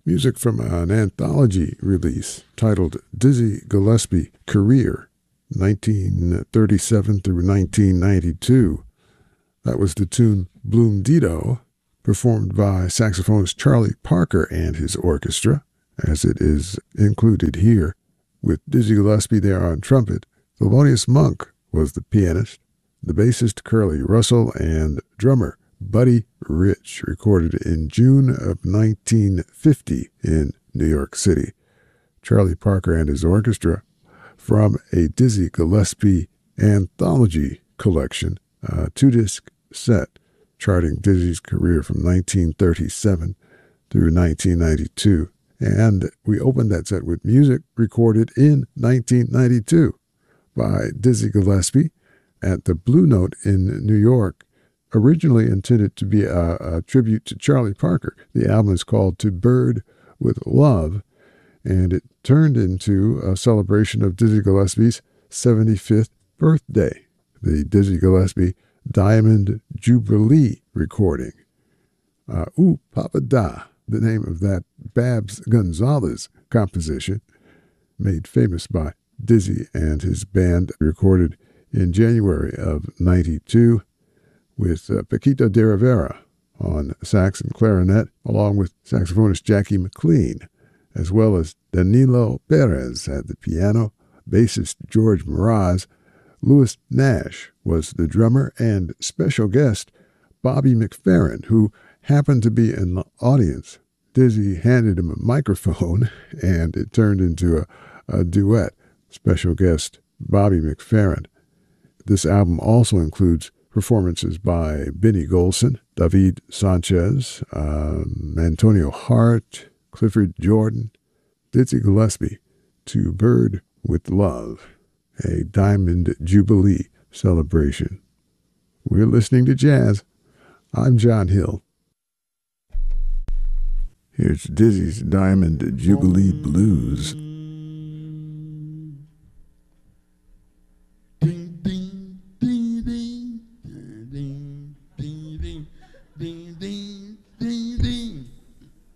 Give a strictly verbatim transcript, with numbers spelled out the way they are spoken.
Music from an anthology release titled Dizzy Gillespie Career, nineteen thirty-seven through nineteen ninety-two. That was the tune Bloom Dido, performed by saxophonist Charlie Parker and his orchestra, as it is included here, with Dizzy Gillespie there on trumpet. Thelonious Monk was the pianist, the bassist Curly Russell, and drummer Buddy Rich, recorded in June of nineteen fifty in New York City. Charlie Parker and his orchestra from a Dizzy Gillespie anthology collection, a two-disc set charting Dizzy's career from nineteen thirty-seven through nineteen ninety-two. And we opened that set with music recorded in nineteen ninety-two by Dizzy Gillespie at the Blue Note in New York, originally intended to be a, a tribute to Charlie Parker. The album is called To Bird with Love, and it turned into a celebration of Dizzy Gillespie's seventy-fifth birthday, the Dizzy Gillespie Diamond Jubilee recording. Uh, Ooh, Papa Da, the name of that Babs Gonzalez composition, made famous by Dizzy and his band, recorded in January of ninety-two, with uh, Paquito de Rivera on sax and clarinet, along with saxophonist Jackie McLean, as well as Danilo Perez at the piano, bassist George Mraz. Louis Nash was the drummer, and special guest Bobby McFerrin, who happened to be in the audience. Dizzy handed him a microphone, and it turned into a, a duet. Special guest Bobby McFerrin. This album also includes performances by Benny Golson, David Sanchez, um, Antonio Hart, Clifford Jordan. Dizzy Gillespie, To Bird with Love, a Diamond Jubilee celebration. We're listening to jazz. I'm John Hill. Here's Dizzy's Diamond Jubilee Blues.